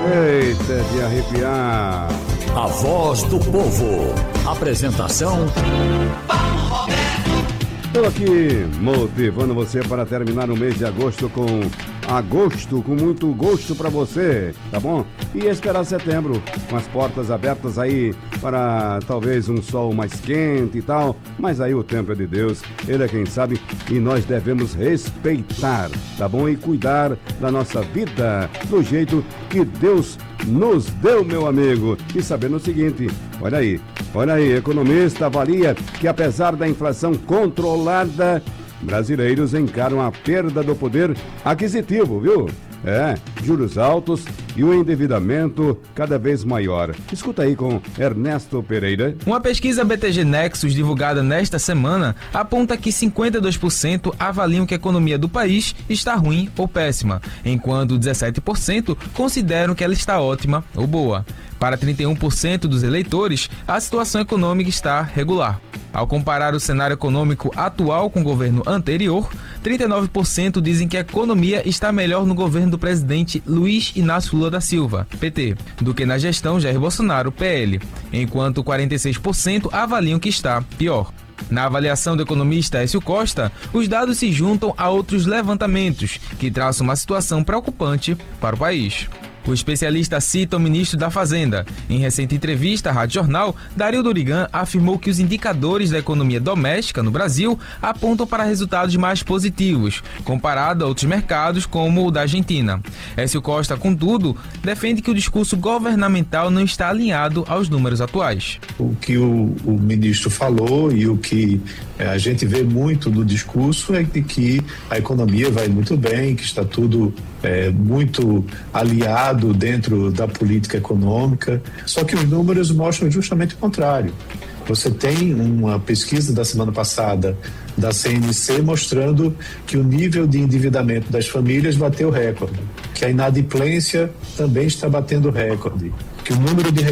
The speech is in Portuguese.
Eita, de arrepiar. A voz do povo. Apresentação: Paulo Roberto. Estou aqui motivando você para terminar o mês de agosto com muito gosto para você, tá bom? E esperar setembro com as portas abertas aí para talvez um sol mais quente e tal, mas aí o tempo é de Deus, Ele é quem sabe e nós devemos respeitar, tá bom? E cuidar da nossa vida do jeito que Deus nos deu, meu amigo. E sabendo o seguinte, olha aí, economista avalia que apesar da inflação controlada, brasileiros encaram a perda do poder aquisitivo, viu? Juros altos e o endividamento cada vez maior. Escuta aí com Ernesto Pereira. Uma pesquisa BTG Nexus divulgada nesta semana aponta que 52% avaliam que a economia do país está ruim ou péssima, enquanto 17% consideram que ela está ótima ou boa. Para 31% dos eleitores, a situação econômica está regular. Ao comparar o cenário econômico atual com o governo anterior, 39% dizem que a economia está melhor no governo do presidente Luiz Inácio Lula da Silva, PT, do que na gestão Jair Bolsonaro, PL, enquanto 46% avaliam que está pior. Na avaliação do economista Écio Costa, os dados se juntam a outros levantamentos que traçam uma situação preocupante para o país. O especialista cita o ministro da Fazenda. Em recente entrevista à Rádio Jornal, Dario Dorigan afirmou que os indicadores da economia doméstica no Brasil apontam para resultados mais positivos, comparado a outros mercados como o da Argentina. Écio Costa, contudo, defende que o discurso governamental não está alinhado aos números atuais. O que o ministro falou e o que a gente vê muito no discurso é de que a economia vai muito bem, que está tudo muito aliado dentro da política econômica, só que os números mostram justamente o contrário. Você tem uma pesquisa da semana passada da CNC mostrando que o nível de endividamento das famílias bateu recorde, que a inadimplência também está batendo recorde, que o número de